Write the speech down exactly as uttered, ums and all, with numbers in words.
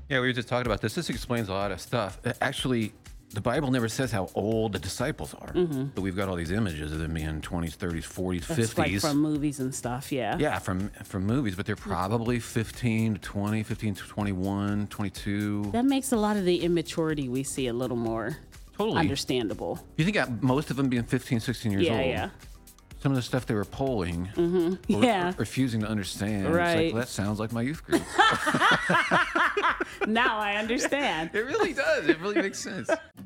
Yeah, we were just talking about this. This explains a lot of stuff. Uh, Actually, the Bible never says how old the disciples are, but we've got all these images of them being twenties, thirties, forties, That's like fifties. from movies and stuff. Yeah. Yeah, from from movies, but they're probably fifteen to twenty, fifteen to twenty-one, twenty-two. That makes a lot of the immaturity we see a little more Totally. understandable. You think uh, most of them being fifteen, sixteen years Yeah, old? yeah. Some of the stuff they were polling, or, Yeah. or refusing to understand. It's Right. like, well, that sounds like my youth group. Now I understand. It really does. It really makes sense.